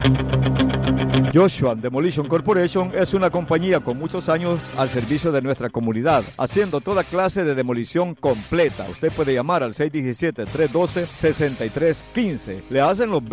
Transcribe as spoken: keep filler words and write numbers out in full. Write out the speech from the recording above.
Joshua Demolition Corporation es una compañía con muchos años al servicio de nuestra comunidad, haciendo toda clase de demolición completa. Usted puede llamar al seis uno siete, tres uno dos, seis tres uno cinco. Le hacen los